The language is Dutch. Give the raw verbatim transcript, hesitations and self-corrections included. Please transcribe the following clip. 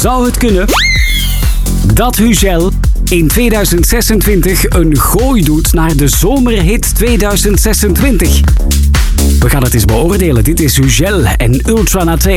Zou het kunnen dat Hugel in tweeduizend zesentwintig een gooi doet naar de zomerhit tweeduizend zesentwintig? We gaan het eens beoordelen. Dit is Hugel en Ultra na twee.